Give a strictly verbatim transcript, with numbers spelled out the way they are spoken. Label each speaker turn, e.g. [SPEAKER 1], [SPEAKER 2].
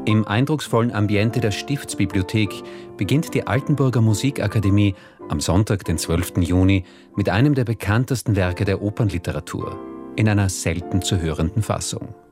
[SPEAKER 1] Im eindrucksvollen Ambiente der Stiftsbibliothek beginnt die Altenburger Musikakademie am Sonntag, den zwölften Juni, mit einem der bekanntesten Werke der Opernliteratur in einer selten zu hörenden Fassung.